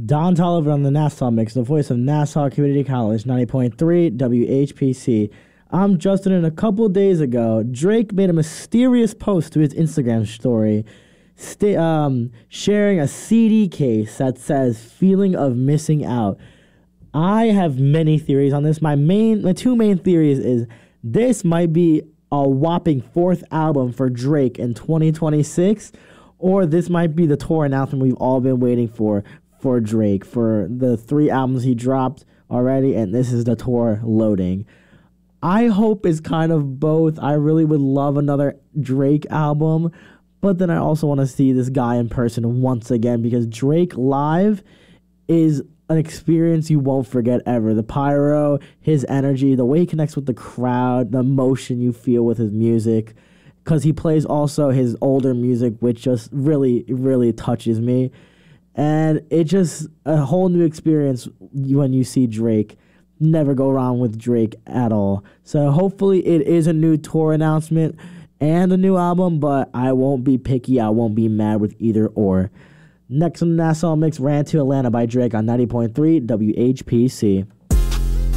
Don Tolliver on the Nassau Mix, the voice of Nassau Community College, 90.3 WHPC. I'm Justin, and a couple days ago, Drake made a mysterious post to his Instagram story sharing a CD case that says, "Feeling of Missing Out." I have many theories on this. My two main theories is this might be a whopping fourth album for Drake in 2026, or this might be the tour announcement we've all been waiting for Drake, for the 3 albums he dropped already, and this is the tour loading. I hope it's kind of both. I really would love another Drake album, but then I also want to see this guy in person once again, because Drake live is an experience you won't forget ever. The pyro, his energy, the way he connects with the crowd, the emotion you feel with his music, because he plays also his older music, which just really, really touches me. And it's just a whole new experience when you see Drake. Never go wrong with Drake at all. So hopefully it is a new tour announcement and a new album, but I won't be picky. I won't be mad with either or. Next on the Nassau Mix, Ran to Atlanta by Drake on 90.3 WHPC.